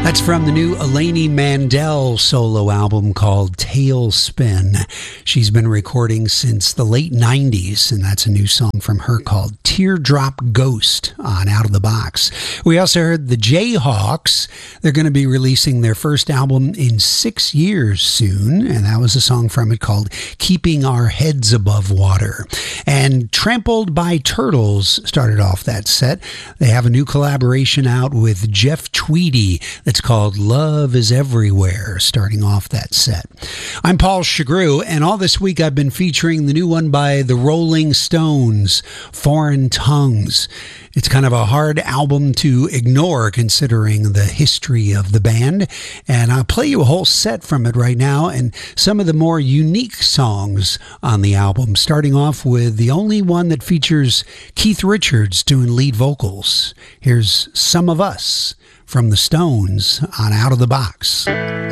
That's from the new Elaine Mandel solo album called Tailspin. She's been recording since the late 90s, and that's a new song from her called Teardrop Ghost on Out of the Box. We also heard the Jayhawks. They're going to be releasing their first album in 6 years soon, and that was a song from it called Keeping Our Heads Above Water. And Trampled by Turtles started off that set. They have a new collaboration out with Jeff Tweedy that's called Love is Everywhere, starting off that set. I'm Paul Chagru, and all this week I've been featuring the new one by the Rolling Stones, Foreign Tongues. It's kind of a hard album to ignore considering the history of the band, and I'll play you a whole set from it right now and some of the more unique songs on the album, starting off with the only one that features Keith Richards doing lead vocals. Here's Some of Us from the Stones on Out of the Box.